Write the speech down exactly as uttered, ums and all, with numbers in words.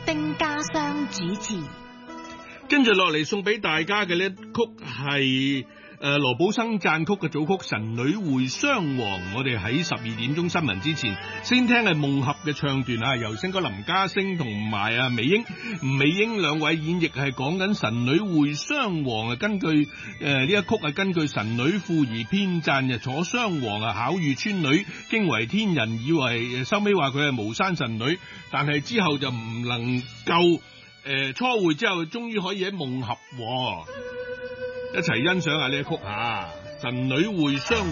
丁家湘主持。 跟住落嚟送俾大家嘅呢曲係誒羅寶生讚曲嘅組曲《神女會雙簧》。我哋喺十二點鐘新聞之前先聽係夢俠嘅唱段啊，由星哥林家聲同埋啊美英吳美英兩位演繹，係講緊神女會雙簧啊。根據誒呢、呃、一曲係根據神女賦而編撰嘅，坐雙簧啊巧遇村女，驚為天人，以為收尾話佢係無山神女，但係之後就唔能夠。誒、呃，初會之後，終於可以喺夢俠、哦、一齊欣賞下呢一曲吓，神女會雙。